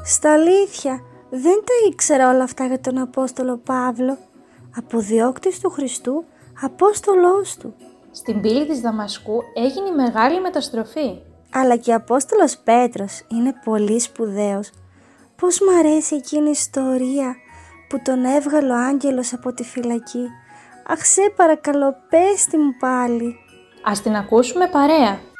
Στα αλήθεια, δεν τα ήξερα όλα αυτά για τον Απόστολο Παύλο, αποδιώκτης του Χριστού, Απόστολός του. Στην πύλη της Δαμασκού έγινε η μεγάλη μεταστροφή. Αλλά και ο Απόστολος Πέτρος είναι πολύ σπουδαίος. Πώς μ' αρέσει εκείνη η ιστορία που τον έβγαλε ο άγγελος από τη φυλακή. Αχ, σε παρακαλώ, πες τη μου πάλι. Ας την ακούσουμε παρέα.